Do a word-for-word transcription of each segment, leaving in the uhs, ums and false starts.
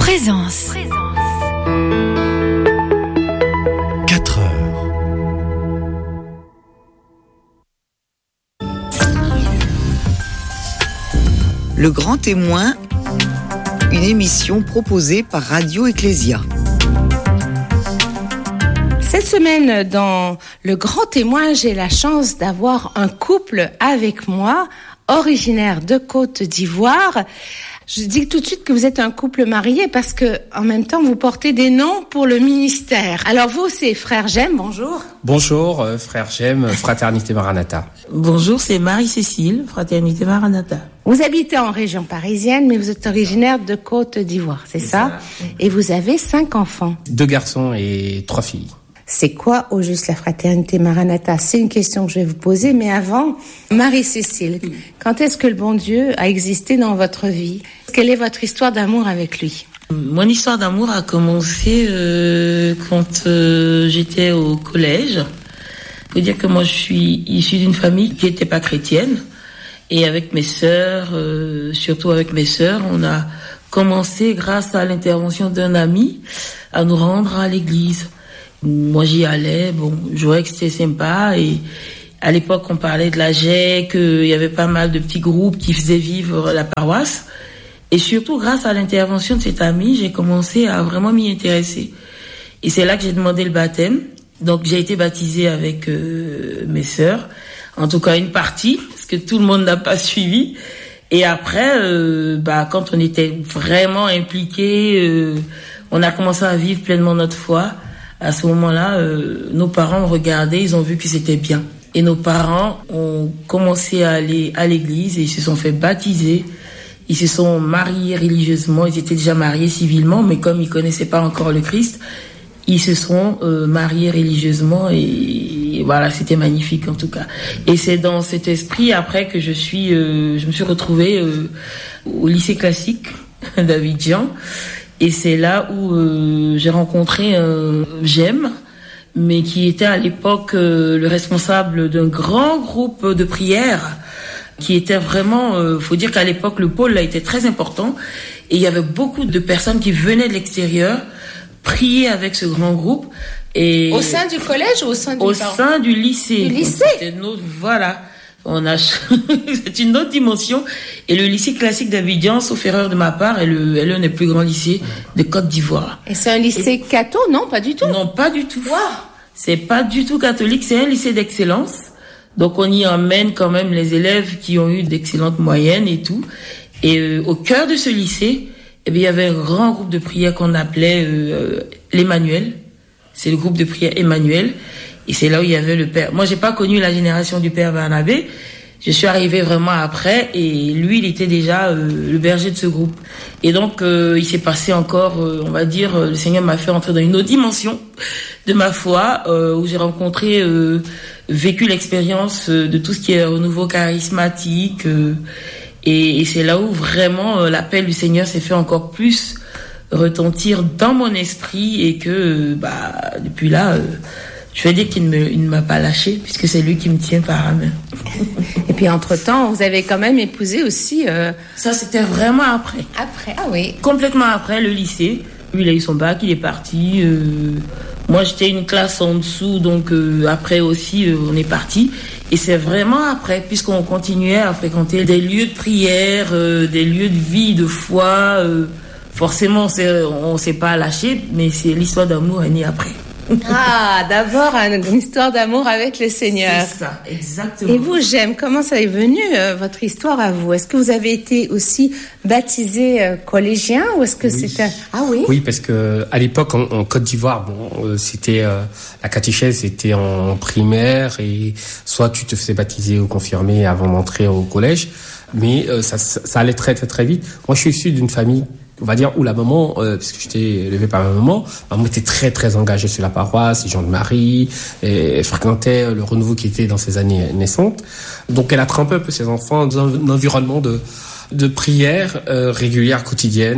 Présence. quatre heures. Le Grand Témoin, une émission proposée par Radio Ecclésia. Cette semaine, dans Le Grand Témoin, j'ai la chance d'avoir un couple avec moi, originaire de Côte d'Ivoire. Je dis tout de suite que vous êtes un couple marié parce que, en même temps, vous portez des noms pour le ministère. Alors vous, c'est Frère Jem, bonjour. Bonjour, euh, Frère Jem, Fraternité Maranatha. Bonjour, c'est Marie-Cécile, Fraternité Maranatha. Vous habitez en région parisienne, mais vous êtes originaire de Côte d'Ivoire, c'est, c'est ça, ça Et vous avez cinq enfants. Deux garçons et trois filles. C'est quoi au juste la Fraternité Maranatha? C'est une question que je vais vous poser, mais avant, Marie-Cécile, quand est-ce que le bon Dieu a existé dans votre vie? Quelle est votre histoire d'amour avec lui? Mon histoire d'amour a commencé euh, quand euh, j'étais au collège. Il faut dire que moi je suis issue d'une famille qui n'était pas chrétienne. Et avec mes sœurs, euh, surtout avec mes sœurs, on a commencé, grâce à l'intervention d'un ami, à nous rendre à l'église. Moi, j'y allais, bon, je voyais que c'était sympa et à l'époque, on parlait de la G E C, il y avait pas mal de petits groupes qui faisaient vivre la paroisse. Et surtout, grâce à l'intervention de cet ami, j'ai commencé à vraiment m'y intéresser. Et c'est là que j'ai demandé le baptême. Donc, j'ai été baptisée avec euh, mes sœurs, en tout cas une partie, parce que tout le monde n'a pas suivi. Et après, euh, bah, quand on était vraiment impliqués, euh, on a commencé à vivre pleinement notre foi. À ce moment-là, euh, nos parents ont regardé, ils ont vu que c'était bien. Et nos parents ont commencé à aller à l'église et ils se sont fait baptiser. Ils se sont mariés religieusement. Ils étaient déjà mariés civilement, mais comme ils connaissaient pas encore le Christ, ils se sont euh, mariés religieusement et, et voilà, c'était magnifique en tout cas. Et c'est dans cet esprit après que je suis, euh, je me suis retrouvée euh, au lycée classique d'Abidjan. Et c'est là où euh, j'ai rencontré euh, Jem, mais qui était à l'époque euh, le responsable d'un grand groupe de prière, qui était vraiment, euh, faut dire qu'à l'époque le pôle là était très important, et il y avait beaucoup de personnes qui venaient de l'extérieur prier avec ce grand groupe. Et au sein du collège ou au sein du au sein du lycée. Du lycée. C'était notre, voilà. On a, c'est une autre dimension. Et le lycée classique d'Abidjan, sauf erreur de ma part, est le, est l'un des plus grands lycées de Côte d'Ivoire. Et c'est un lycée et... catho, non? Pas du tout? Non, pas du tout. Wow. C'est pas du tout catholique, c'est un lycée d'excellence. Donc on y emmène quand même les élèves qui ont eu d'excellentes moyennes et tout. Et euh, au cœur de ce lycée, eh bien, il y avait un grand groupe de prière qu'on appelait euh, l'Emmanuel. C'est le groupe de prière Emmanuel. Et c'est là où il y avait le père. Moi, j'ai pas connu la génération du père Barnabé. Je suis arrivée vraiment après et lui, il était déjà euh, le berger de ce groupe. Et donc, euh, il s'est passé encore, euh, on va dire, euh, le Seigneur m'a fait entrer dans une autre dimension de ma foi, euh, où j'ai rencontré, euh, vécu l'expérience euh, de tout ce qui est renouveau charismatique. Euh, et, et c'est là où vraiment euh, l'appel du Seigneur s'est fait encore plus retentir dans mon esprit et que, euh, bah, depuis là... Euh, je vais dire qu'il ne, me, il ne m'a pas lâché puisque c'est lui qui me tient par la main. Et puis entre-temps, vous avez quand même épousé aussi... Euh... Ça, c'était vraiment après. Après, ah oui. Complètement après le lycée. Lui, il a eu son bac, il est parti. Euh... Moi, j'étais une classe en dessous, donc euh, après aussi, euh, on est parti. Et c'est vraiment après, puisqu'on continuait à fréquenter des lieux de prière, euh, des lieux de vie, de foi. Euh... Forcément, c'est, on ne s'est pas lâché, mais c'est l'histoire d'amour est née après. Ah, d'abord une histoire d'amour avec le Seigneur. C'est ça, exactement. Et vous, Jem, comment ça est venu, euh, votre histoire à vous? Est-ce que vous avez été aussi baptisé euh, collégien ou est-ce que oui. c'était... Ah oui? Oui, parce que à l'époque, en, en Côte d'Ivoire, bon, euh, c'était euh, la catéchèse était en primaire et soit tu te faisais baptiser ou confirmer avant d'entrer au collège, mais euh, ça, ça, ça allait très très très vite. Moi, je suis issu d'une famille, on va dire, où la maman, euh, parce que j'étais élevé par ma maman, ma maman était très très engagée sur la paroisse, les gens de Marie, et elle fréquentait le renouveau qui était dans ses années naissantes. Donc elle a trempé un peu ses enfants dans un environnement de de prière euh, régulière, quotidienne.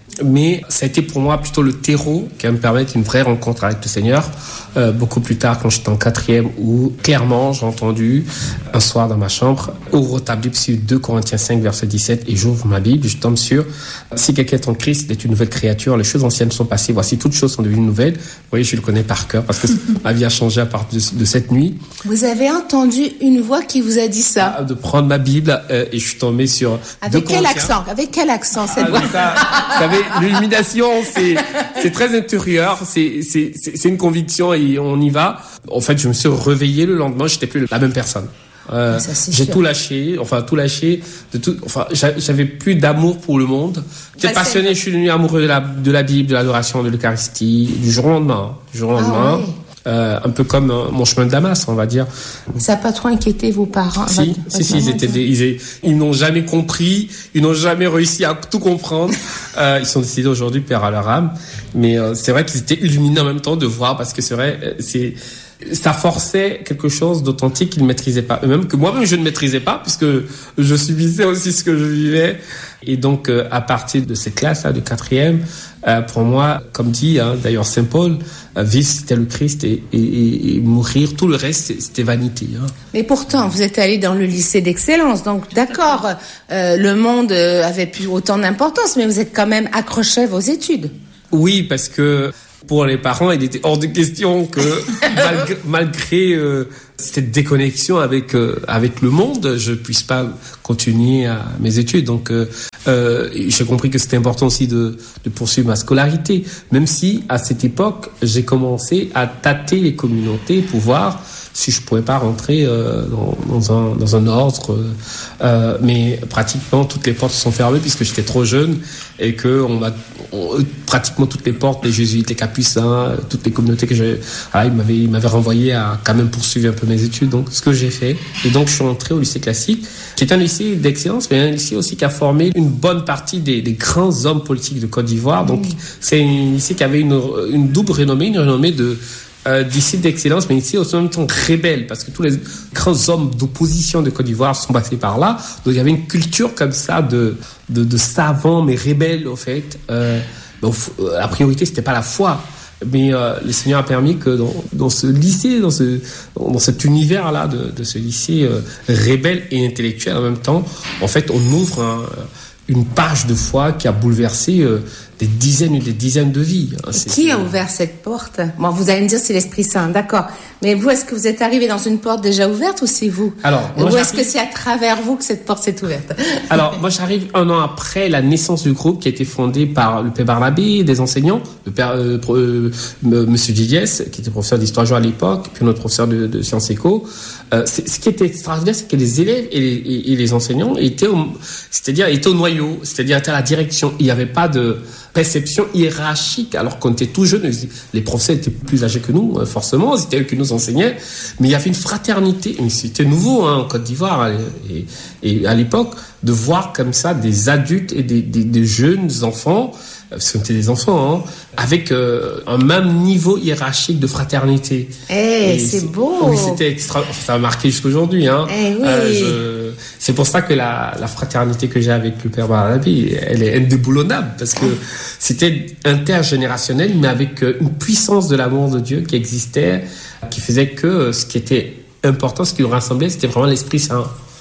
Mais ça a été pour moi plutôt le terreau qui va me permettre une vraie rencontre avec le Seigneur. Euh, beaucoup plus tard, quand j'étais en quatrième, où clairement j'ai entendu un soir dans ma chambre, ouvre ta Bible sur deux Corinthiens cinq, verset dix-sept, et j'ouvre ma Bible, je tombe sur si quelqu'un est en Christ, il est une nouvelle créature, les choses anciennes sont passées, voici toutes choses sont devenues nouvelles. Vous voyez, je le connais par cœur parce que ma vie a changé à partir de, de cette nuit. Vous avez entendu une voix qui vous a dit ça? De prendre ma Bible euh, et je suis tombé sur. Avec quel accent? Avec quel accent cette ah, voix? Ça, vous savez, l'illumination, c'est c'est très intérieur, c'est c'est c'est c'est une conviction et on y va. En fait, je me suis réveillé le lendemain, j'étais plus la même personne. Euh, ça, j'ai sûr. tout lâché, enfin tout lâché, de tout, enfin j'avais plus d'amour pour le monde. J'étais bah, passionné, je suis devenu amoureux de la de la Bible, de l'adoration, de l'Eucharistie, du jour au lendemain, du jour au lendemain. Ah, oui. Euh, un peu comme euh, mon chemin de Damas, on va dire. Ça n'a pas trop inquiété vos parents? Si, votre, si, votre si, ils étaient des, ils, ils n'ont jamais compris, ils n'ont jamais réussi à tout comprendre. euh, ils sont décidés aujourd'hui, père à leur âme. Mais euh, c'est vrai qu'ils étaient illuminés en même temps de voir, parce que c'est vrai, c'est ça forçait quelque chose d'authentique qu'ils ne maîtrisaient pas eux-mêmes, que moi-même je ne maîtrisais pas, puisque je subissais aussi ce que je vivais. Et donc, euh, à partir de cette classe-là, de quatrième, euh, pour moi, comme dit hein, d'ailleurs Saint Paul, euh, vivre c'était le Christ et, et, et mourir, tout le reste c'était vanité. Hein. Mais pourtant, vous êtes allé dans le lycée d'excellence, donc d'accord, euh, le monde avait plus autant d'importance, mais vous êtes quand même accroché à vos études. Oui, parce que pour les parents, il était hors de question que malgré, malgré euh, cette déconnexion avec euh, avec le monde, je puisse pas continuer à mes études. Donc, euh, euh, j'ai compris que c'était important aussi de, de poursuivre ma scolarité, même si à cette époque, j'ai commencé à tâter les communautés pour voir si je pouvais pas rentrer euh, dans, dans un dans un ordre. Euh, mais pratiquement toutes les portes sont fermées puisque j'étais trop jeune et que on m'a on, pratiquement toutes les portes, les jésuites, les capucins, toutes les communautés que j'ai, ah, ils m'avaient ils m'avaient renvoyé à quand même poursuivre un peu mes études. Donc ce que j'ai fait, et donc je suis entré au lycée classique, qui est un lycée d'excellence, mais un lycée aussi qui a formé une bonne partie des, des grands hommes politiques de Côte d'Ivoire. Donc mmh. c'est un lycée qui avait une une double renommée, une renommée de Euh, d'ici d'excellence, mais ici aussi en même temps rebelle, parce que tous les grands hommes d'opposition de Côte d'Ivoire sont passés par là. Donc il y avait une culture comme ça de de, de savants mais rebelles au fait. Euh, donc la priorité c'était pas la foi, mais euh, le Seigneur a permis que dans, dans ce lycée, dans ce dans cet univers là de, de ce lycée euh, rebelle et intellectuel en même temps, en fait on ouvre un, une page de foi qui a bouleversé euh, des dizaines et des dizaines de vies. C'est, qui a ouvert cette porte? Bon, vous allez me dire c'est l'Esprit Saint, d'accord. Mais vous, est-ce que vous êtes arrivé dans une porte déjà ouverte ou c'est vous? Alors, moi, ou est-ce que c'est à travers vous que cette porte s'est ouverte? Alors, moi, j'arrive un an après la naissance du groupe qui a été fondé par le Père Barnabé, des enseignants, le Père euh, euh, Monsieur Didiès, qui était professeur d'histoire-géo à l'époque, puis notre professeur de, de sciences éco. Euh, c'est, ce qui était extraordinaire, c'est que les élèves et les, et, et les enseignants étaient au, c'est-à-dire étaient au noyau, c'est-à-dire étaient à la direction. Il n'y avait pas de réception hiérarchique, alors qu'on était tout jeunes. Les professeurs étaient plus âgés que nous, forcément, c'était eux qui nous enseignaient, mais il y avait une fraternité. C'était nouveau hein, en Côte d'Ivoire, et, et à l'époque, de voir comme ça des adultes et des, des, des jeunes enfants, parce qu'on était des enfants, hein, avec euh, un même niveau hiérarchique de fraternité. Eh, c'est, c'est beau. Oui, c'était extra. Ça a marqué jusqu'aujourd'hui. Hein. Eh oui. Euh, je, c'est pour ça que la, la fraternité que j'ai avec le Père Barnabé, elle est indéboulonnable, parce que c'était intergénérationnel, mais avec une puissance de l'amour de Dieu qui existait, qui faisait que ce qui était important, ce qui nous rassemblait, c'était vraiment l'Esprit Saint.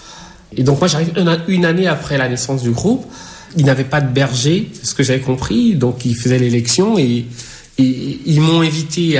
Et donc moi, j'arrive une, une année après la naissance du groupe. Ils n'avaient pas de berger, c'est ce que j'avais compris, donc ils faisaient l'élection et, et ils m'ont invité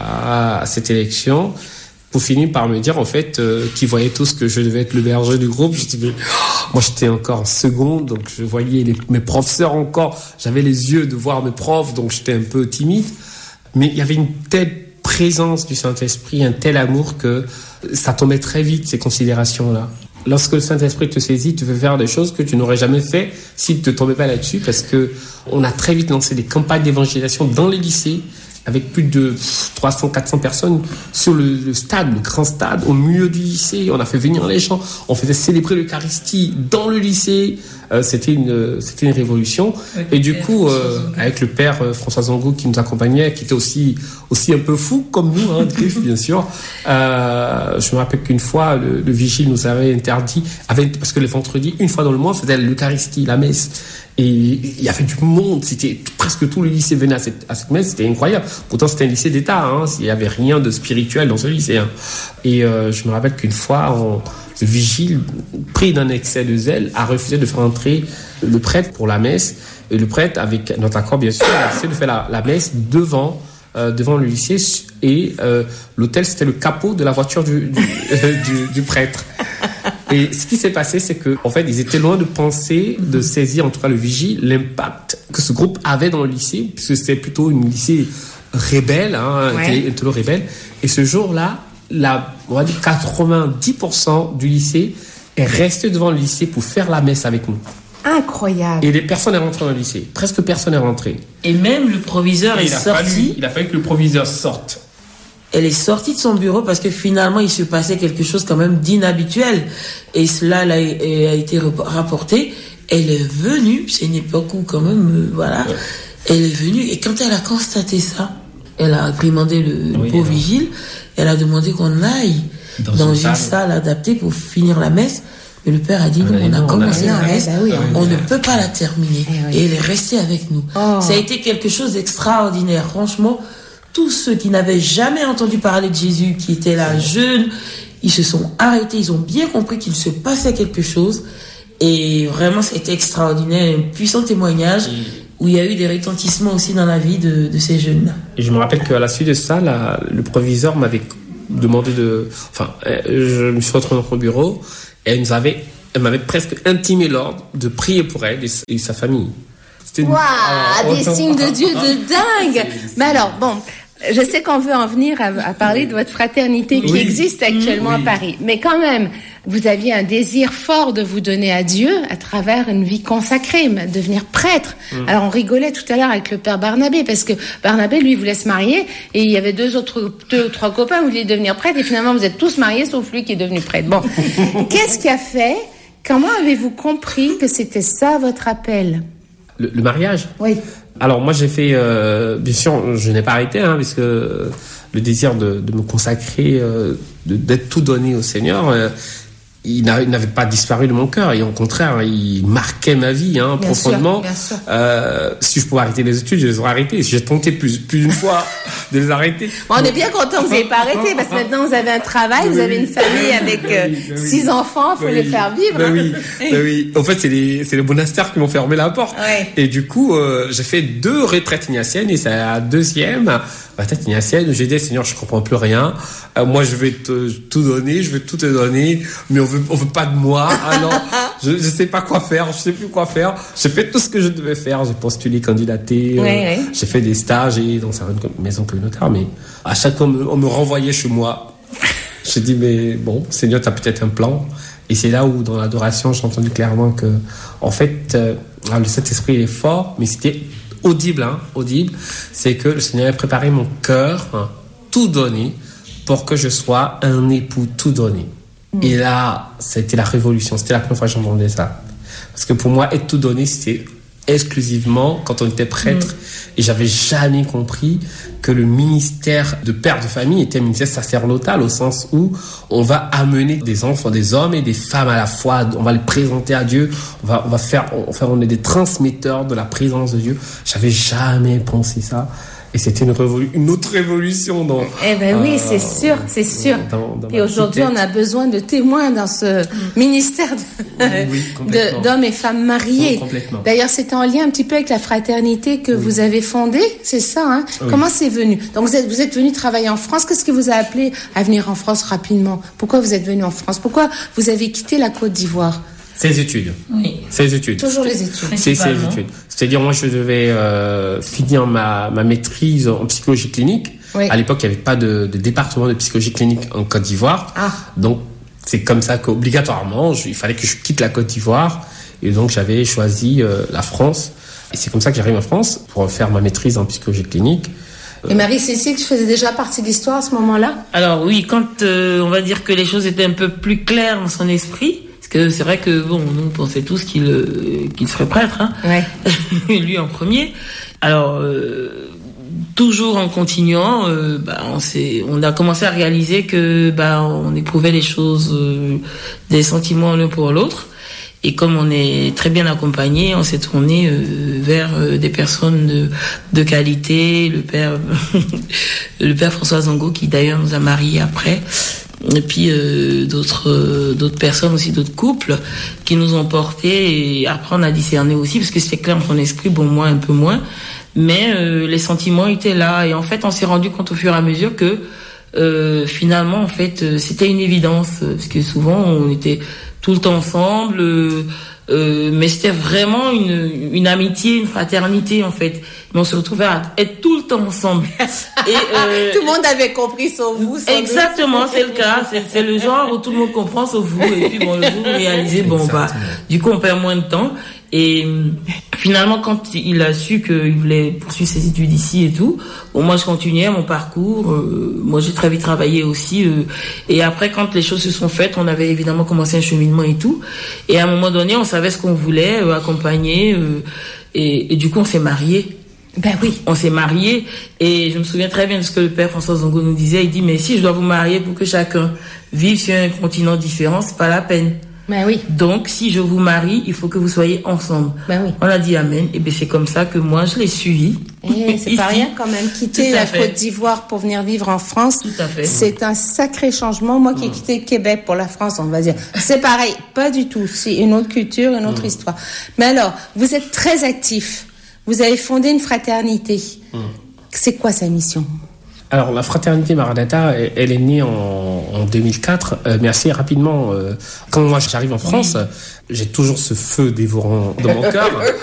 à, à cette élection pour finir par me dire en fait euh, qu'ils voyaient tous que je devais être le berger du groupe. Je dis, mais, oh, moi j'étais encore en seconde, donc je voyais les, mes professeurs encore, j'avais les yeux de voir mes profs, donc j'étais un peu timide, mais il y avait une telle présence du Saint-Esprit, un tel amour que ça tombait très vite ces considérations-là. Lorsque le Saint-Esprit te saisit, tu veux faire des choses que tu n'aurais jamais fait s'il ne te tombait pas là-dessus, parce que on a très vite lancé des campagnes d'évangélisation dans les lycées, avec plus de trois cents, quatre cents personnes sur le, le stade, le grand stade, au milieu du lycée. On a fait venir les gens, on faisait célébrer l'Eucharistie dans le lycée. euh, c'était une c'était une révolution. Avec et du coup, euh, avec le père euh, François Zongo qui nous accompagnait, qui était aussi aussi un peu fou comme nous, hein, Griff, bien sûr. Euh, je me rappelle qu'une fois, le, le vigile nous avait interdit, avait, parce que le vendredi, une fois dans le mois, c'était l'Eucharistie, la messe. Et il y avait du monde, c'était presque tout le lycée venait à cette, à cette messe, c'était incroyable. Pourtant, c'était un lycée d'État, hein, il n'y avait rien de spirituel dans ce lycée. Hein. Et euh, je me rappelle qu'une fois, on, le vigile, pris d'un excès de zèle, a refusé de faire entrer le prêtre pour la messe. Et le prêtre, avec notre accord, bien sûr, a essayé de faire la, la messe devant, euh, devant le lycée. Et euh, l'hôtel, c'était le capot de la voiture du, du, euh, du, du prêtre. Et ce qui s'est passé, c'est que, en fait, ils étaient loin de penser, de saisir, en tout cas le vigile, l'impact que ce groupe avait dans le lycée, puisque c'était plutôt une lycée rebelle, hein, ouais. un tonneau rebelle. Et ce jour-là, la, on va dire quatre-vingt-dix pour cent du lycée est resté devant le lycée pour faire la messe avec nous. Incroyable. Et les personnes sont rentrées dans le lycée. Presque personne n'est rentré. Et même le proviseur est il sorti. Fallu, il a fallu que le proviseur sorte. Elle est sortie de son bureau parce que finalement, il se passait quelque chose quand même d'inhabituel. Et cela a, a été rapporté. Elle est venue, c'est une époque où quand même, euh, voilà, ouais. Elle est venue. Et quand elle a constaté ça, elle a réprimandé le, oui, le pauvre vigile. Elle a demandé qu'on aille dans, dans une, une salle. salle adaptée pour finir la messe. Mais le père a dit, ah, non, on a non, commencé on a... la messe, bah oui, on, on ne peut pas la terminer. Eh oui. Et elle est restée avec nous. Oh. Ça a été quelque chose d'extraordinaire. Franchement, tous ceux qui n'avaient jamais entendu parler de Jésus, qui étaient là jeunes, ils se sont arrêtés, ils ont bien compris qu'il se passait quelque chose. Et vraiment, c'était extraordinaire, un puissant témoignage où il y a eu des retentissements aussi dans la vie de, de ces jeunes-là. Et je me rappelle qu'à la suite de ça, la, le proviseur m'avait demandé de... Enfin, je me suis retrouvé dans son bureau et elle, nous avait, elle m'avait presque intimé l'ordre de prier pour elle et, et sa famille. Waouh, wow, des signes de Dieu de dingue. Mais alors, bon, je sais qu'on veut en venir à, à parler de votre fraternité qui oui. existe actuellement oui. à Paris. Mais quand même, vous aviez un désir fort de vous donner à Dieu à travers une vie consacrée, devenir prêtre. Mmh. Alors, on rigolait tout à l'heure avec le père Barnabé, parce que Barnabé, lui, voulait se marier, et il y avait deux autres, deux, trois copains qui voulaient devenir prêtres, et finalement, vous êtes tous mariés, sauf lui qui est devenu prêtre. Bon. Qu'est-ce qui a fait? Comment avez-vous compris que c'était ça, votre appel? Le, le mariage? Oui. Alors moi j'ai fait, euh, bien sûr je n'ai pas arrêté, hein, parce que euh, le désir de, de me consacrer, euh, de, d'être tout donné au Seigneur, euh, il, n'a, il n'avait pas disparu de mon cœur, et au contraire il marquait ma vie hein, bien profondément. Sûr, bien sûr. Euh, si je pouvais arrêter les études, je les aurais arrêtées. J'ai tenté plus, plus d'une fois de les arrêter. Bon, on est bien content que vous n'ayez pas arrêté, parce que maintenant vous avez un travail, vous avez une famille avec euh, ben oui, six enfants, il faut ben les oui, faire vivre. Ben hein. oui, ben oui. En fait, c'est les, c'est les monastères qui m'ont fermé la porte. Ouais. Et du coup, euh, j'ai fait deux retraites ignatiennes, et c'est la deuxième retraite ignatienne. J'ai dit, Seigneur, je comprends plus rien. Euh, moi, je vais te tout donner, je vais tout te donner, mais on veut, on veut pas de moi. Alors, je, je sais pas quoi faire, je sais plus quoi faire. J'ai fait tout ce que je devais faire. J'ai postulé, candidaté, euh, ouais, ouais. j'ai fait des stages et dans certaines maisons communautaires, mais à chaque fois, on me, on me renvoyait chez moi. J'ai dit, mais bon, Seigneur, t'as peut-être un plan. Et c'est là où, dans l'adoration, j'ai entendu clairement que, en fait, euh, le Saint-Esprit, il est fort, mais c'était audible, hein, audible. C'est que le Seigneur a préparé mon cœur, hein, tout donné, pour que je sois un époux tout donné. Mmh. Et là, c'était la révolution. C'était la première fois que j'entendais ça. Parce que pour moi, être tout donné, c'était exclusivement quand on était prêtre. Mmh. Et j'avais jamais compris que le ministère de père de famille était un ministère sacerdotal, au sens où on va amener des enfants, des hommes et des femmes à la fois. On va les présenter à Dieu. On va, on va faire, enfin, on est des transmetteurs de la présence de Dieu. J'avais jamais pensé ça. Et c'était une, révolu- une autre révolution dans... Eh ben oui, euh, c'est sûr, c'est sûr. Dans, dans et aujourd'hui, on a besoin de témoins dans ce mmh. ministère de, oui, de, d'hommes et femmes mariés. Oui, d'ailleurs, c'était en lien un petit peu avec la fraternité que oui. vous avez fondée, c'est ça, hein? Oui. Comment c'est venu? Donc, vous êtes, vous êtes venu travailler en France. Qu'est-ce qui vous a appelé à venir en France rapidement? Pourquoi vous êtes venu en France? Pourquoi vous avez quitté la Côte d'Ivoire? Ses études. Oui. Ses études. Toujours les études. C'est ses études. C'est-à-dire, moi, je devais euh, finir ma, ma maîtrise en psychologie clinique. Oui. À l'époque, il n'y avait pas de, de département de psychologie clinique en Côte d'Ivoire. Ah. Donc, c'est comme ça qu'obligatoirement, je, il fallait que je quitte la Côte d'Ivoire. Et donc, j'avais choisi euh, la France. Et c'est comme ça que j'arrive en France pour faire ma maîtrise en psychologie clinique. Et Marie-Cécile, tu faisais déjà partie de l'histoire à ce moment-là? Alors oui, quand euh, on va dire que les choses étaient un peu plus claires dans son esprit, que c'est vrai que bon, nous on pensait tous qu'il euh, qu'il serait prêtre, hein. Ouais. Lui en premier. Alors euh, toujours en continuant, euh, bah, on s'est, on a commencé à réaliser que bah on éprouvait les choses, euh, des sentiments l'un pour l'autre. Et comme on est très bien accompagné, on s'est tourné euh, vers euh, des personnes de, de qualité, le père, le père François Zongo qui d'ailleurs nous a mariés après, et puis euh, d'autres, euh, d'autres personnes aussi, d'autres couples qui nous ont portés. Et après on a discerné aussi, parce que c'était clair dans son esprit, bon moi un peu moins, mais euh, les sentiments étaient là. Et en fait on s'est rendu compte au fur et à mesure que euh, finalement en fait euh, c'était une évidence, parce que souvent on était tout le temps ensemble, euh, euh, mais c'était vraiment une, une amitié, une fraternité en fait. Mais on se retrouvait à être tout le temps ensemble. Et euh, tout le monde avait compris sauf vous. Sans exactement, c'est le cas. C'est, c'est le genre où tout le monde comprend sauf vous. Et puis bon, le jour vous réalisez, bon bah, du coup on perd moins de temps. Et finalement, quand il a su qu'il voulait poursuivre ses études ici et tout, bon, moi je continuais mon parcours. Euh, moi j'ai très vite travaillé aussi. Euh, et après, quand les choses se sont faites, on avait évidemment commencé un cheminement et tout. Et à un moment donné, on savait ce qu'on voulait, euh, accompagner. Euh, et, et du coup, on s'est mariés. Ben oui. On s'est mariés. Et je me souviens très bien de ce que le père François Zongo nous disait. Il dit, mais si je dois vous marier pour que chacun vive sur un continent différent, c'est pas la peine. Ben oui. Donc, si je vous marie, il faut que vous soyez ensemble. Ben oui. On a dit amen. Et bien, c'est comme ça que moi, je l'ai suivi. Et c'est pas rien quand même. Quitter la fait. Côte d'Ivoire pour venir vivre en France. Tout à fait. C'est un sacré changement. Moi qui ai quitté le Québec pour la France, on va dire. C'est pareil. Pas du tout. C'est une autre culture, une autre mmh. histoire. Mais alors, vous êtes très actif. Vous avez fondé une fraternité. Mmh. C'est quoi sa mission ? Alors, la Fraternité Maranatha, elle est née en, en deux mille quatre, euh, mais assez rapidement. Euh, quand moi j'arrive en France, oui. j'ai toujours ce feu dévorant dans mon cœur.